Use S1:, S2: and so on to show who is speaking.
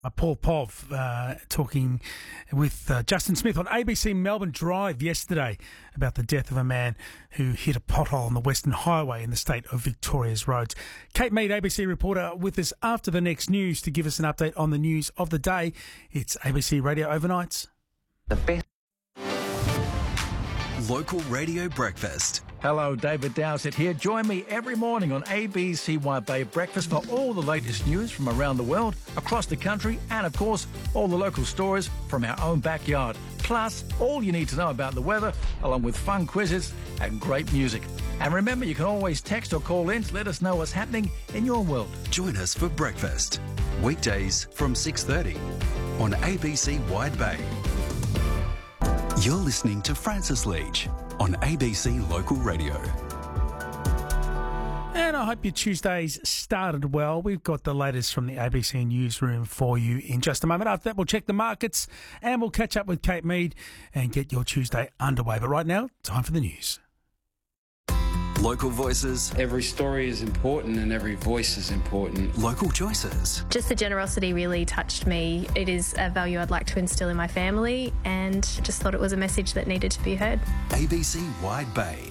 S1: Paul Pov talking with Justin Smith on ABC Melbourne Drive yesterday about the death of a man who hit a pothole on the Western Highway in the state of Victoria's roads. Kate Mead, ABC reporter, with us after the next news to give us an update on the news of the day. It's ABC Radio Overnights.
S2: The best.
S3: Local Radio Breakfast.
S4: Hello, David Dowsett here. Join me every morning on ABC Bay Breakfast for all the latest news from around the world, across the country, and of course, all the local stories from our own backyard. Plus, all you need to know about the weather, along with fun quizzes and great music. And remember, you can always text or call in to let us know what's happening in your world.
S3: Join us for breakfast. Weekdays from 6:30 on ABC Wide Bay. You're listening to Francis Leach on ABC Local Radio.
S1: And I hope your Tuesdays started well. We've got the latest from the ABC newsroom for you in just a moment. After that, we'll check the markets and we'll catch up with Kate Mead and get your Tuesday underway. But right now, time for the news.
S3: Local voices.
S5: Every story is important and every voice is important.
S3: Local choices.
S6: Just the generosity really touched me. It is a value I'd like to instill in my family and just thought it was a message that needed to be heard.
S3: ABC Wide Bay.